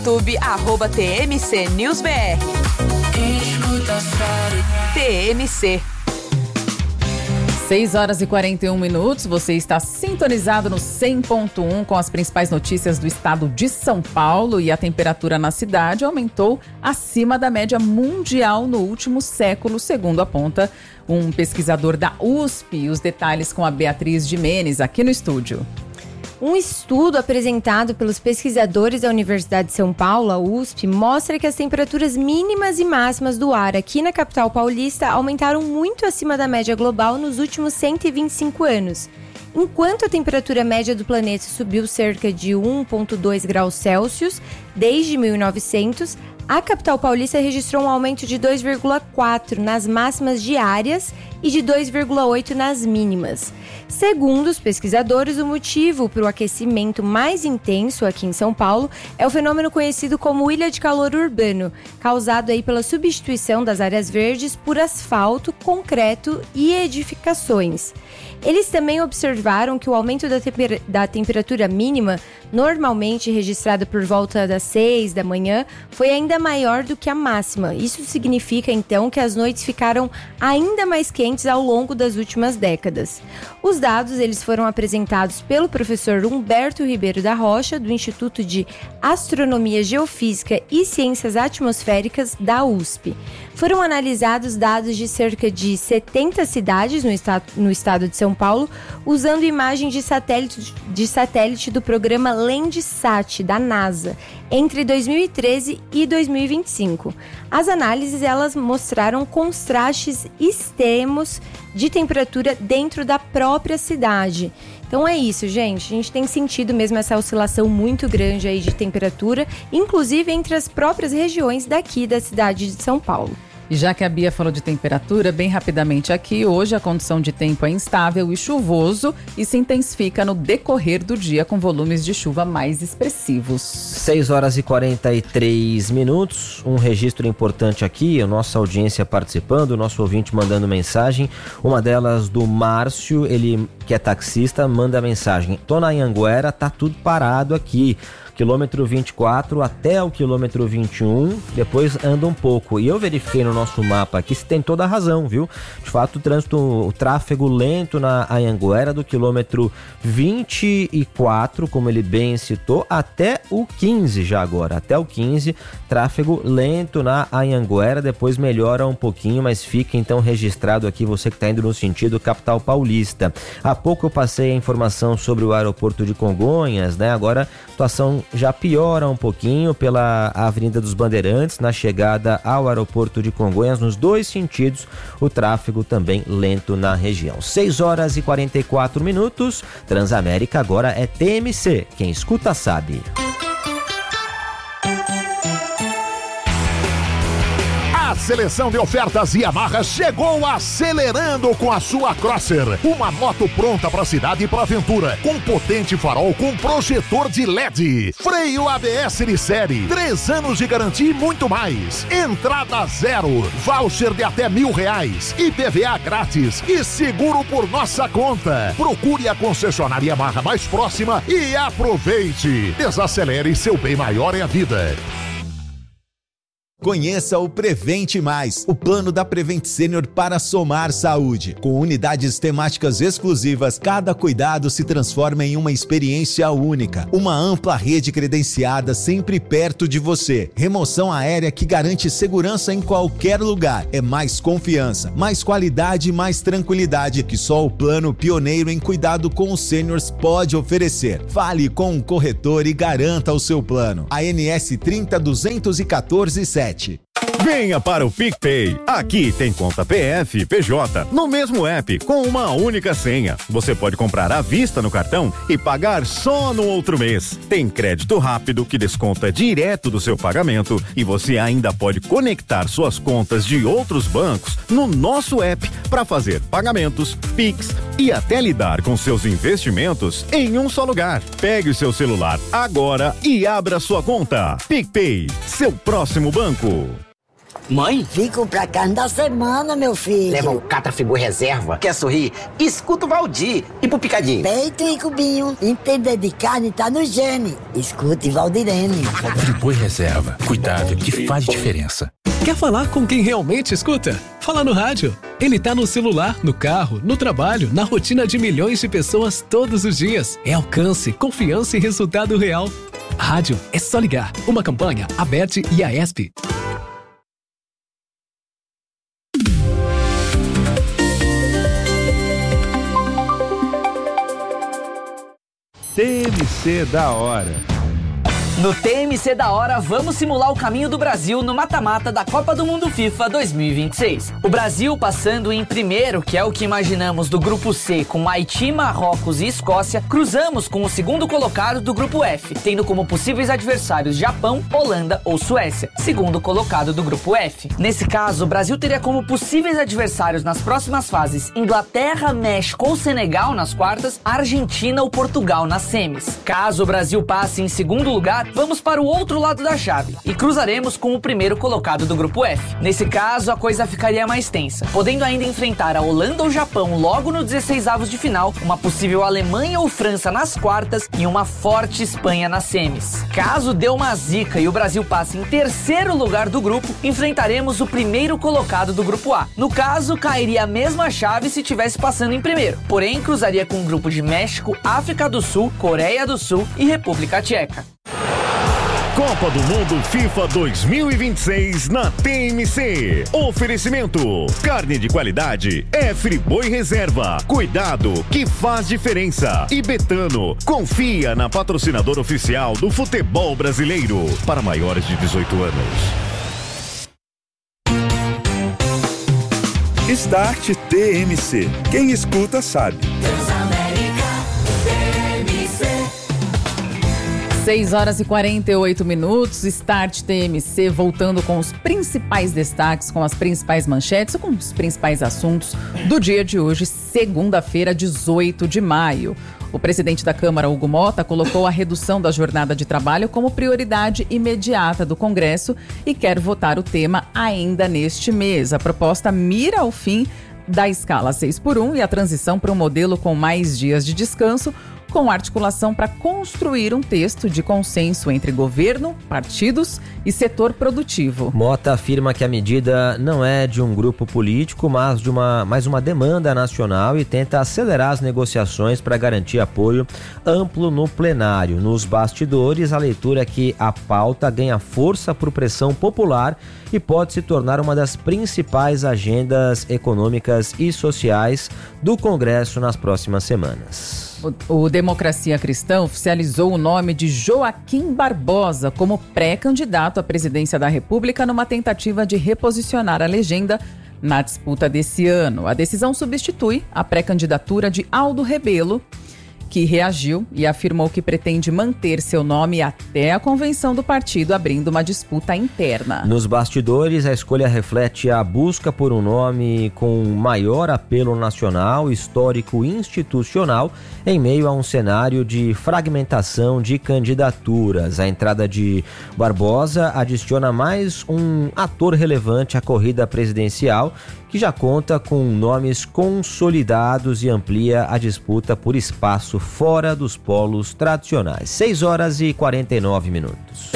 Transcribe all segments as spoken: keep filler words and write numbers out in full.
YouTube, arroba T M C News B R. T M C. seis horas e quarenta e um minutos, você está sintonizado no cem ponto um com as principais notícias do estado de São Paulo, e a temperatura na cidade aumentou acima da média mundial no último século, segundo aponta um pesquisador da U S P. Os detalhes com a Beatriz Jimenez aqui no estúdio. Um estudo apresentado pelos pesquisadores da Universidade de São Paulo, a U S P, mostra que as temperaturas mínimas e máximas do ar aqui na capital paulista aumentaram muito acima da média global nos últimos cento e vinte e cinco anos. Enquanto a temperatura média do planeta subiu cerca de um vírgula dois graus Celsius desde mil e novecentos, a capital paulista registrou um aumento de dois vírgula quatro nas máximas diárias e de dois vírgula oito nas mínimas. Segundo os pesquisadores, o motivo para o aquecimento mais intenso aqui em São Paulo é o fenômeno conhecido como ilha de calor urbano, causado aí pela substituição das áreas verdes por asfalto, concreto e edificações. Eles também observaram que o aumento da, temper- da temperatura mínima, normalmente registrada por volta das seis da manhã, foi ainda maior do que a máxima. Isso significa, então, que as noites ficaram ainda mais quentes ao longo das últimas décadas. Os dados eles foram apresentados pelo professor Humberto Ribeiro da Rocha, do Instituto de Astronomia, Geofísica e Ciências Atmosféricas da U S P. Foram analisados dados de cerca de setenta cidades no estado, no estado de São Paulo, usando imagens de satélite, de satélite do programa Landsat, da NASA, entre dois mil e treze e dois mil e vinte e cinco. As análises elas mostraram contrastes extremos de temperatura dentro da própria cidade. Então é isso, gente. A gente tem sentido mesmo essa oscilação muito grande aí de temperatura, inclusive entre as próprias regiões daqui da cidade de São Paulo. E já que a Bia falou de temperatura, bem rapidamente aqui, hoje a condição de tempo é instável e chuvoso e se intensifica no decorrer do dia com volumes de chuva mais expressivos. seis horas e quarenta e três minutos, um registro importante aqui, a nossa audiência participando, o nosso ouvinte mandando mensagem, uma delas do Márcio, ele que é taxista, manda mensagem: tô na Anhanguera, tá tudo parado aqui. Quilômetro vinte e quatro até o quilômetro vinte e um, depois anda um pouco. E eu verifiquei no nosso mapa aqui se tem toda a razão, viu? De fato, o trânsito, o tráfego lento na Anhanguera do quilômetro vinte e quatro, como ele bem citou, até o quinze já agora. Até o quinze, tráfego lento na Anhanguera, depois melhora um pouquinho, mas fica então registrado aqui você que está indo no sentido capital paulista. Há pouco eu passei a informação sobre o aeroporto de Congonhas, né? Agora a situação já piora um pouquinho pela Avenida dos Bandeirantes, na chegada ao aeroporto de Congonhas, nos dois sentidos, o tráfego também lento na região. seis horas e quarenta e quatro minutos, Transamérica agora é T M C, quem escuta sabe. A seleção de ofertas Yamaha chegou acelerando com a sua Crosser. Uma moto pronta para a cidade e para aventura. Com potente farol com projetor de L E D. Freio A B S de série. Três anos de garantia e muito mais. Entrada zero. Voucher de até mil reais. I P V A grátis. E seguro por nossa conta. Procure a concessionária Yamaha mais próxima e aproveite. Desacelere, seu bem maior é a vida. Conheça o Prevente Mais, o plano da Prevent Senior para somar saúde. Com unidades temáticas exclusivas, cada cuidado se transforma em uma experiência única. Uma ampla rede credenciada sempre perto de você. Remoção aérea que garante segurança em qualquer lugar. É mais confiança, mais qualidade e mais tranquilidade que só o plano pioneiro em cuidado com os sêniors pode oferecer. Fale com um corretor e garanta o seu plano. A N S trinta duzentos e quatorze sete. Venha para o PicPay. Aqui tem conta P F, P J, no mesmo app, com uma única senha. Você pode comprar à vista no cartão e pagar só no outro mês. Tem crédito rápido que desconta direto do seu pagamento e você ainda pode conectar suas contas de outros bancos no nosso app para fazer pagamentos, Pix e até lidar com seus investimentos em um só lugar. Pegue o seu celular agora e abra sua conta. PicPay, seu próximo banco. Mãe? Vim comprar carne da semana, meu filho. Leva o Catra Friboi Reserva. Quer sorrir? Escuta o Valdir. E pro picadinho? Peito e cubinho. Entender de carne tá no gene. Escute Valdirene. Friboi Reserva. Cuidado que faz diferença. Quer falar com quem realmente escuta? Fala no rádio. Ele tá no celular, no carro, no trabalho, na rotina de milhões de pessoas todos os dias. É alcance, confiança e resultado real. Rádio é só ligar. Uma campanha, a B E T e a E S P. T M C da hora. No T M C da hora, vamos simular o caminho do Brasil no mata-mata da Copa do Mundo FIFA dois mil e vinte e seis. O Brasil passando em primeiro, que é o que imaginamos do grupo C, com Haiti, Marrocos e Escócia, cruzamos com o segundo colocado do grupo F, tendo como possíveis adversários Japão, Holanda ou Suécia, segundo colocado do grupo F. Nesse caso, o Brasil teria como possíveis adversários nas próximas fases Inglaterra, México ou Senegal nas quartas, Argentina ou Portugal nas semis. Caso o Brasil passe em segundo lugar, vamos para o outro lado da chave e cruzaremos com o primeiro colocado do grupo F. Nesse caso, a coisa ficaria mais tensa, podendo ainda enfrentar a Holanda ou Japão logo no dezesseis avos de final, uma possível Alemanha ou França nas quartas e uma forte Espanha nas semis. Caso dê uma zica e o Brasil passe em terceiro lugar do grupo, enfrentaremos o primeiro colocado do grupo A. No caso, cairia a mesma chave se tivesse passando em primeiro, porém cruzaria com um grupo de México, África do Sul, Coreia do Sul e República Tcheca. Copa do Mundo FIFA dois mil e vinte e seis na T M C. Oferecimento: carne de qualidade é Friboi Reserva. Cuidado que faz diferença. E Betano, confia na patrocinadora oficial do futebol brasileiro. Para maiores de dezoito anos. Start T M C. Quem escuta sabe. seis horas e quarenta e oito minutos, Start T M C, voltando com os principais destaques, com as principais manchetes, com os principais assuntos do dia de hoje, segunda-feira, dezoito de maio. O presidente da Câmara, Hugo Mota, colocou a redução da jornada de trabalho como prioridade imediata do Congresso e quer votar o tema ainda neste mês. A proposta mira ao fim da escala seis por um e a transição para um modelo com mais dias de descanso, com articulação para construir um texto de consenso entre governo, partidos e setor produtivo. Mota afirma que a medida não é de um grupo político, mas de uma, mais uma demanda nacional e tenta acelerar as negociações para garantir apoio amplo no plenário. Nos bastidores, a leitura é que a pauta ganha força por pressão popular e pode se tornar uma das principais agendas econômicas e sociais do Congresso nas próximas semanas. O, o Democracia Cristã oficializou o nome de Joaquim Barbosa como pré-candidato à presidência da República numa tentativa de reposicionar a legenda na disputa desse ano. A decisão substitui a pré-candidatura de Aldo Rebelo, que reagiu e afirmou que pretende manter seu nome até a convenção do partido, abrindo uma disputa interna. Nos bastidores, a escolha reflete a busca por um nome com maior apelo nacional, histórico e institucional, em meio a um cenário de fragmentação de candidaturas. A entrada de Barbosa adiciona mais um ator relevante à corrida presidencial, que já conta com nomes consolidados e amplia a disputa por espaço fora dos polos tradicionais. seis horas e quarenta e nove minutos.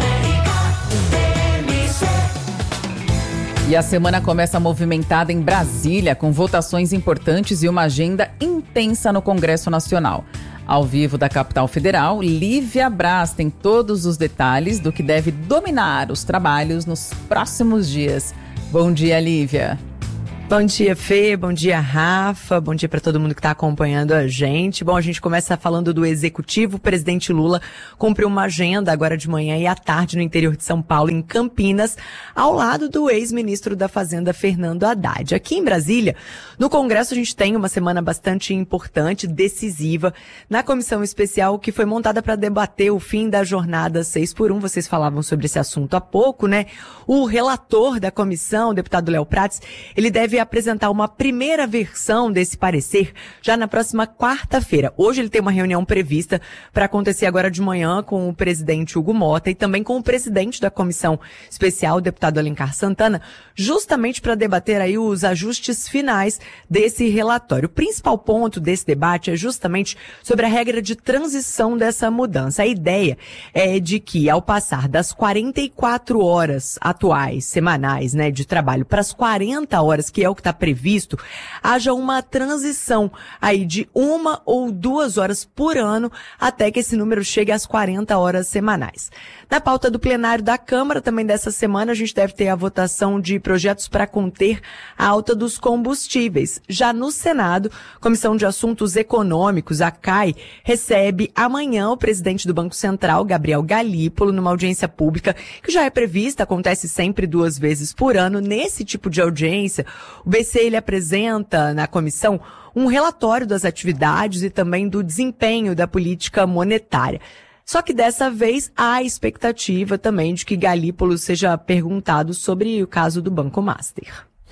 E a semana começa movimentada em Brasília, com votações importantes e uma agenda intensa no Congresso Nacional. Ao vivo da capital federal, Lívia Braz tem todos os detalhes do que deve dominar os trabalhos nos próximos dias. Bom dia, Lívia. Bom dia, Fê, bom dia, Rafa, bom dia para todo mundo que está acompanhando a gente. Bom, a gente começa falando do Executivo. O presidente Lula cumpriu uma agenda agora de manhã e à tarde no interior de São Paulo, em Campinas, ao lado do ex-ministro da Fazenda, Fernando Haddad. Aqui em Brasília, no Congresso, a gente tem uma semana bastante importante, decisiva, na comissão especial que foi montada para debater o fim da jornada seis por um. Vocês falavam sobre esse assunto há pouco, né? O relator da comissão, o deputado Léo Prates, ele deve apresentar uma primeira versão desse parecer já na próxima quarta-feira. Hoje ele tem uma reunião prevista para acontecer agora de manhã com o presidente Hugo Mota e também com o presidente da comissão especial, o deputado Alencar Santana, justamente para debater aí os ajustes finais desse relatório. O principal ponto desse debate é justamente sobre a regra de transição dessa mudança. A ideia é de que, ao passar das quarenta e quatro horas atuais, semanais, né, de trabalho para as quarenta horas, que é o que está previsto, haja uma transição aí de uma ou duas horas por ano até que esse número chegue às quarenta horas semanais. Na pauta do plenário da Câmara, também dessa semana, a gente deve ter a votação de projetos para conter a alta dos combustíveis. Já no Senado, Comissão de Assuntos Econômicos, a C A I, recebe amanhã o presidente do Banco Central, Gabriel Galípolo, numa audiência pública que já é prevista, acontece sempre duas vezes por ano. Nesse tipo de audiência, o B C ele apresenta na comissão um relatório das atividades e também do desempenho da política monetária. Só que dessa vez há a expectativa também de que Galípolo seja perguntado sobre o caso do Banco Master.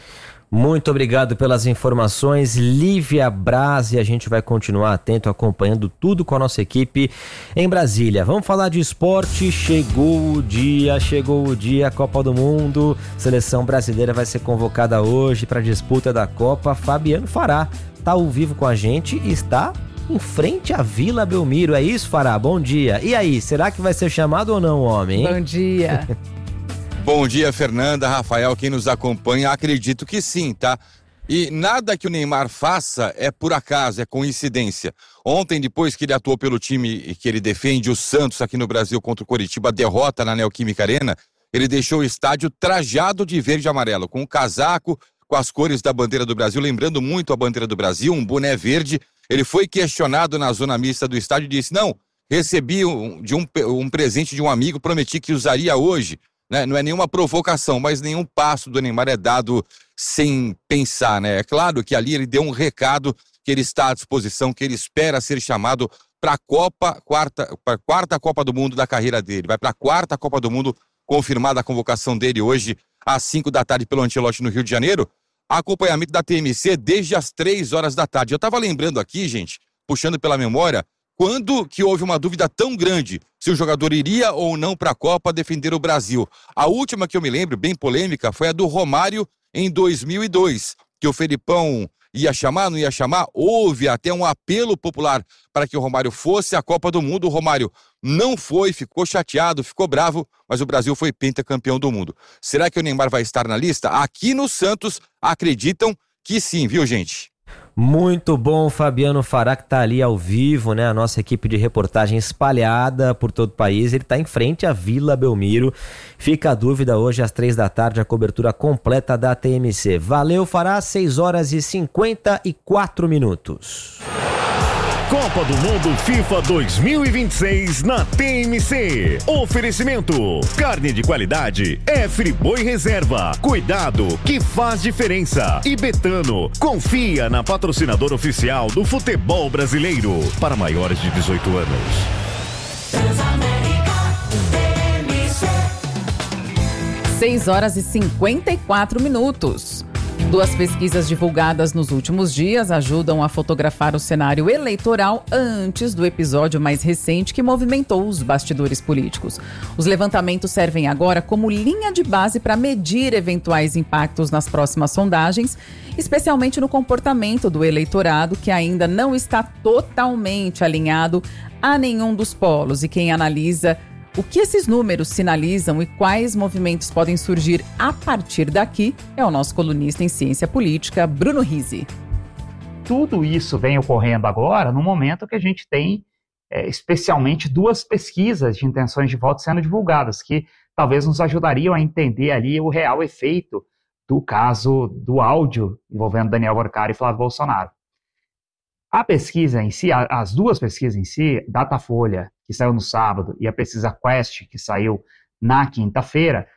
Muito obrigado pelas informações, Lívia Braz, e a gente vai continuar atento, acompanhando tudo com a nossa equipe em Brasília. Vamos falar de esporte, chegou o dia, chegou o dia, Copa do Mundo, seleção brasileira vai ser convocada hoje para a disputa da Copa. Fabiano Fará está ao vivo com a gente e está em frente à Vila Belmiro, é isso, Fará? Bom dia. E aí, será que vai ser chamado ou não, homem? Hein? Bom dia. Bom dia, Fernanda, Rafael, quem nos acompanha, acredito que sim, tá? E nada que o Neymar faça é por acaso, é coincidência. Ontem, depois que ele atuou pelo time que ele defende, o Santos, aqui no Brasil, contra o Coritiba, a derrota na Neoquímica Arena, ele deixou o estádio trajado de verde e amarelo, com um casaco, com as cores da bandeira do Brasil, lembrando muito a bandeira do Brasil, um boné verde. Ele foi questionado na zona mista do estádio e disse, não, recebi um, de um, um presente de um amigo, prometi que usaria hoje. Né? Não é nenhuma provocação, mas nenhum passo do Neymar é dado sem pensar, né? É claro que ali ele deu um recado que ele está à disposição, que ele espera ser chamado para a Copa, quarta, para a quarta Copa do Mundo da carreira dele. Vai para a quarta Copa do Mundo, confirmada a convocação dele hoje, às cinco da tarde, pelo Ancelotti, no Rio de Janeiro. Acompanhamento da T M C desde as três horas da tarde. Eu estava lembrando aqui, gente, puxando pela memória, quando que houve uma dúvida tão grande se o jogador iria ou não para a Copa defender o Brasil. A última que eu me lembro, bem polêmica, foi a do Romário em dois mil e dois, que o Felipão ia chamar, não ia chamar, houve até um apelo popular para que o Romário fosse à Copa do Mundo. O Romário não foi, ficou chateado, ficou bravo, mas o Brasil foi pentacampeão do mundo. Será que o Neymar vai estar na lista? Aqui no Santos acreditam que sim, viu, gente? Muito bom, Fabiano Fará, que está ali ao vivo, né? A nossa equipe de reportagem espalhada por todo o país. Ele está em frente à Vila Belmiro. Fica a dúvida, hoje às três da tarde, a cobertura completa da T M C. Valeu, Fará, seis horas e cinquenta e quatro minutos. Copa do Mundo FIFA dois mil e vinte e seis na T M C. Oferecimento: carne de qualidade é Friboi Reserva. Cuidado que faz diferença. E Betano, confia na patrocinadora oficial do futebol brasileiro. Para maiores de dezoito anos. seis horas e cinquenta e quatro minutos. Duas pesquisas divulgadas nos últimos dias ajudam a fotografar o cenário eleitoral antes do episódio mais recente que movimentou os bastidores políticos. Os levantamentos servem agora como linha de base para medir eventuais impactos nas próximas sondagens, especialmente no comportamento do eleitorado, que ainda não está totalmente alinhado a nenhum dos polos. E quem analisa o que esses números sinalizam e quais movimentos podem surgir a partir daqui é o nosso colunista em ciência política, Bruno Rizzi. Tudo isso vem ocorrendo agora no momento que a gente tem é, especialmente duas pesquisas de intenções de voto sendo divulgadas, que talvez nos ajudariam a entender ali o real efeito do caso do áudio envolvendo Daniel Arcari e Flávio Bolsonaro. A pesquisa em si, as duas pesquisas em si, Datafolha, que saiu no sábado, e a pesquisa Quest, que saiu na quinta-feira,